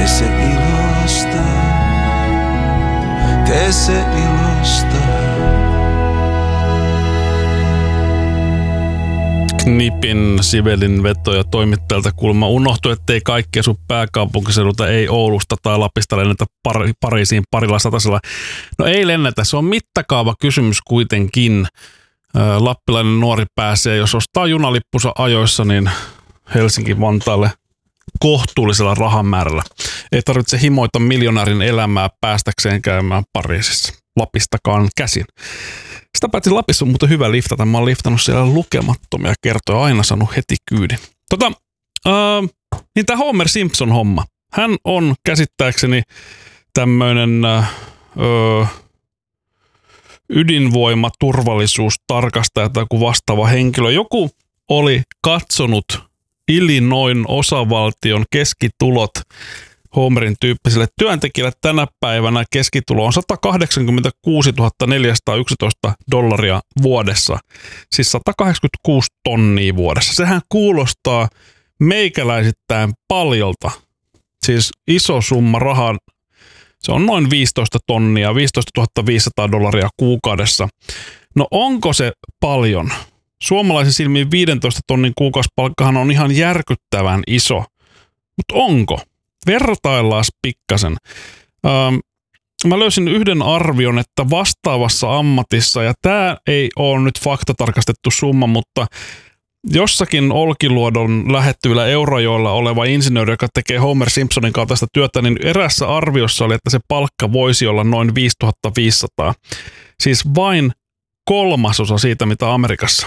se ilosta, tee se ilosta. Knipin Sibelin veto ja toimittajalta kuulemma unohtui, ettei kaikki asu pääkaupunkiseudulta, ei Oulusta tai Lapista lennetä Pariisiin parilla satasella. No ei lennetä, se on mittakaava kysymys kuitenkin. Lappilainen nuori pääsee, jos ostaa junalippunsa ajoissa, niin Helsinki-Vantaalle kohtuullisella rahamäärällä. Ei tarvitse himoita miljonäärin elämää päästäkseen käymään Pariisissa. Lapistakaan käsin. Sitä paitsi Lapissa on muuten hyvä liftata. Mä oon liftannut siellä lukemattomia kertoja, aina saanut heti kyydin. Niin tää Homer Simpson homma. Hän on käsittääkseni tämmöinen ydinvoimaturvallisuustarkastaja tai joku vastaava henkilö. Joku oli katsonut Illinoisin osavaltion keskitulot Homerin tyyppisille työntekijälle tänä päivänä keskitulo on $186 411 vuodessa, siis 186 tonnia vuodessa. Sehän kuulostaa meikäläisittäin paljolta, siis iso summa rahaa, se on noin 15 tonnia, $15 500 kuukaudessa. No onko se paljon? Suomalaisen silmiin 15 tonnin kuukausipalkkahan on ihan järkyttävän iso, mutta onko? Vertaillaan pikkasen. Mä löysin yhden arvion, että vastaavassa ammatissa, ja tämä ei ole nyt faktatarkastettu summa, mutta jossakin Olkiluodon lähettyvillä Eurajoilla oleva insinööri, joka tekee Homer Simpsonin kaltaista työtä, niin erässä arviossa oli, että se palkka voisi olla noin 5500. Siis vain 1/3 siitä, mitä Amerikassa.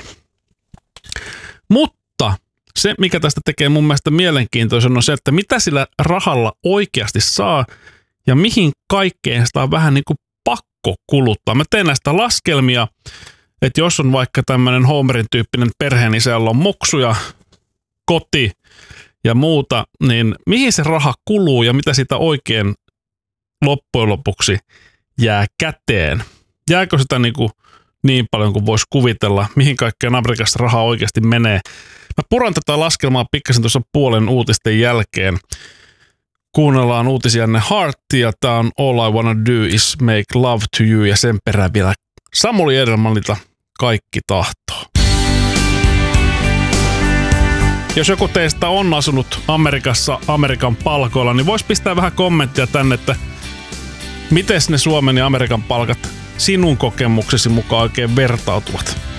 Mutta se, mikä tästä tekee mun mielestä mielenkiintoisen, on se, että mitä sillä rahalla oikeasti saa ja mihin kaikkeen sitä on vähän niin kuin pakko kuluttaa. Mä teen näistä laskelmia, että jos on vaikka tämmöinen Homerin tyyppinen perhe, niin siellä on muksuja, koti ja muuta, niin mihin se raha kuluu ja mitä siitä oikein loppujen lopuksi jää käteen? Jääkö sitä niin paljon kuin voisi kuvitella, mihin kaikkeen Amerikassa rahaa oikeasti menee? Mä puran tätä laskelmaa pikkasen tuossa puolen uutisten jälkeen. Kuunnellaan uutisianne Heartia. Tää on All I Wanna Do Is Make Love to You ja sen perään vielä Samuli Edelmanilta Kaikki tahtoo. Jos joku teistä on asunut Amerikassa Amerikan palkoilla, niin vois pistää vähän kommenttia tänne, että miten ne Suomen ja Amerikan palkat sinun kokemuksesi mukaan oikein vertautuvat.